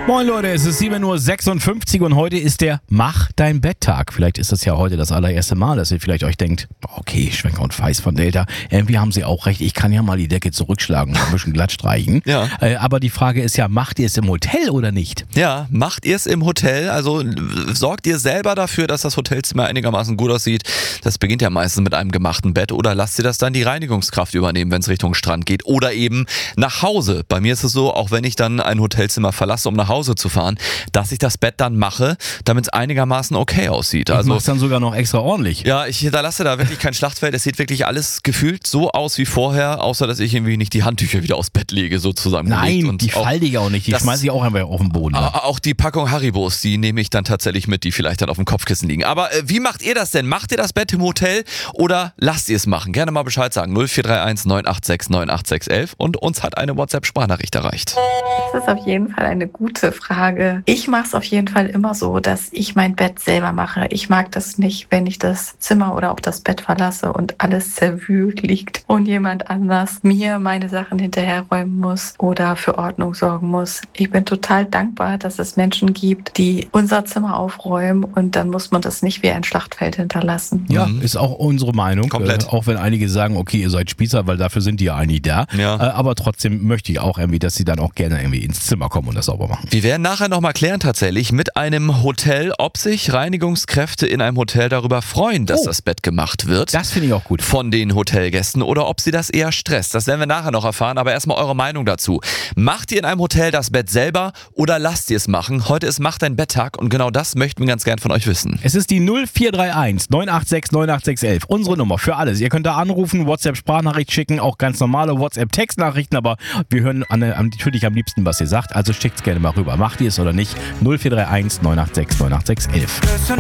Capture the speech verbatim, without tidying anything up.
Moin Leute, es ist sieben Uhr sechsundfünfzig und heute ist der Mach dein Bett-Tag. Vielleicht ist das ja heute das allererste Mal, dass ihr vielleicht euch denkt, okay, Schwenker und Feist von Delta, irgendwie haben sie auch recht, ich kann ja mal die Decke zurückschlagen und ein bisschen glatt streichen. Ja. Äh, aber die Frage ist ja, macht ihr es im Hotel oder nicht? Ja, macht ihr es im Hotel? Also sorgt ihr selber dafür, dass das Hotelzimmer einigermaßen gut aussieht? Das beginnt ja meistens mit einem gemachten Bett. Oder lasst ihr das dann die Reinigungskraft übernehmen, wenn es Richtung Strand geht? Oder eben nach Hause. Bei mir ist es so, auch wenn ich dann ein Hotelzimmer verlasse, um nach Hause zu fahren, dass ich das Bett dann mache, damit es einigermaßen okay aussieht. Also, Also machst dann sogar noch extra ordentlich. ja, ich hinterlasse da wirklich kein Schlachtfeld. Es sieht wirklich alles gefühlt so aus wie vorher, außer dass ich irgendwie nicht die Handtücher wieder aufs Bett lege, sozusagen. Nein, und die falte ich auch nicht. Die das- schmeiße ich auch einfach auf den Boden. A- Auch die Packung Haribos, die nehme ich dann tatsächlich mit, die vielleicht dann auf dem Kopfkissen liegen. Aber äh, wie macht ihr das denn? Macht ihr das Bett im Hotel oder lasst ihr es machen? Gerne mal Bescheid sagen. null vier drei eins neun acht sechs neun acht sechs eins eins und uns hat eine WhatsApp-Sprachnachricht erreicht. Das ist auf jeden Fall eine gute Frage. Ich mache es auf jeden Fall immer so, dass ich mein Bett selber mache. Ich mag das nicht, wenn ich das Zimmer oder auch das Bett verlasse und alles zerwühlt liegt und jemand anders mir meine Sachen hinterherräumen muss oder für Ordnung sorgen muss. Ich bin total dankbar, dass es Menschen gibt, die unser Zimmer aufräumen und dann muss man das nicht wie ein Schlachtfeld hinterlassen. Ja, ist auch unsere Meinung. Komplett. Äh, auch wenn einige sagen, okay, ihr seid Spießer, weil dafür sind die ja eigentlich da. Ja. Äh, aber trotzdem möchte ich auch irgendwie, dass sie dann auch gerne irgendwie ins Zimmer kommen und das sauber machen. Wir werden nachher nochmal klären tatsächlich mit einem Hotel, ob sich Reinigungskräfte in einem Hotel darüber freuen, dass Oh. das Bett gemacht wird. Das finde ich auch gut. Von den Hotelgästen oder ob sie das eher stresst. Das werden wir nachher noch erfahren, aber erstmal eure Meinung dazu. Macht ihr in einem Hotel das Bett selber oder lasst ihr es machen? Heute ist Macht dein Bett-Tag und genau das möchten wir ganz gern von euch wissen. Es ist die null vier drei eins neun acht sechs neun acht sechs eins eins. Unsere Nummer für alles. Ihr könnt da anrufen, WhatsApp-Sprachnachricht schicken, auch ganz normale WhatsApp-Textnachrichten, aber wir hören an, an, natürlich am liebsten, was ihr sagt. Also schickt's gerne mal rüber. Macht ihr es oder nicht? null vier drei eins neun acht sechs neun acht sechs eins eins.